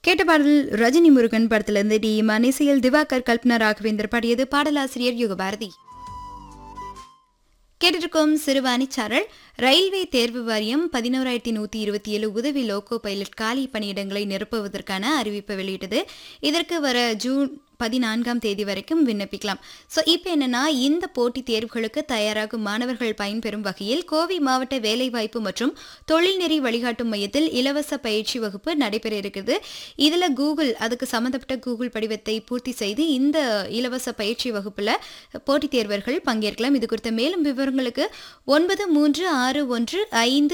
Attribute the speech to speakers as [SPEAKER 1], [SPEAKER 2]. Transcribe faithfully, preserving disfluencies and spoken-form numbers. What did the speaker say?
[SPEAKER 1] கேட்ட பாடல் ரஜினி முருகன் படத்திலிருந்து டி மனிசையில் திவாகர் கல்பனா ராகவேந்தர் பாடியது. பாடலாசிரியர் யுகபாரதி. கேட்டிருக்கும் சிறுவாணி சாரல். ரயில்வே தேர்வு வாரியம் பதினோராயிரத்தி நூற்றி இருபத்தி ஏழு உதவி லோகோ பைலட் காலி பணியிடங்களை நிரப்புவதற்கான அறிவிப்பை வெளியிட்டது. இதற்கு வர ஜூன் பதினான்காம் தேதி வரைக்கும் விண்ணப்பிக்கலாம். ஸோ இப்போ என்னன்னா, இந்த போட்டித் தேர்வுகளுக்கு தயாராகும் மாணவர்கள் பயன்பெறும் வகையில் கோவை மாவட்ட வேலைவாய்ப்பு மற்றும் தொழில்நெறி வழிகாட்டும் மையத்தில் இலவச பயிற்சி வகுப்பு நடைபெற இருக்குது. இதில் கூகுள் அதுக்கு சம்மந்தப்பட்ட கூகுள் படிவத்தை பூர்த்தி செய்து இந்த இலவச பயிற்சி வகுப்பில் போட்டித் தேர்வர்கள் பங்கேற்கலாம். இது குறித்த மேலும் விவரங்களுக்கு ஒன்பது மூன்று ஆறு ஒன்று ஐந்து